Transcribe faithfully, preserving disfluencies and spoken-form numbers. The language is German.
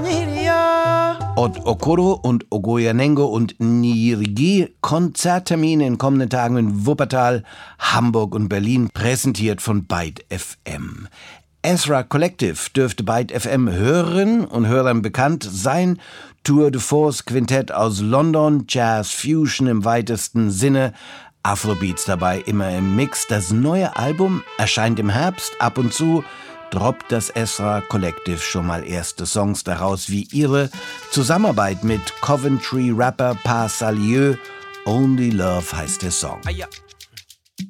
Od Okoro und Ogoyanengo und Nirigi Konzerttermine in kommenden Tagen in Wuppertal, Hamburg und Berlin, präsentiert von Byte F M. Ezra Collective dürfte Byte F M hören und Hörern bekannt sein. Tour de Force Quintett aus London, Jazz Fusion im weitesten Sinne, Afrobeats dabei immer im Mix. Das neue Album erscheint im Herbst. Ab und zu droppt das Ezra Collective schon mal erste Songs daraus, wie ihre Zusammenarbeit mit Coventry-Rapper Par Salieu. Only Love heißt der Song.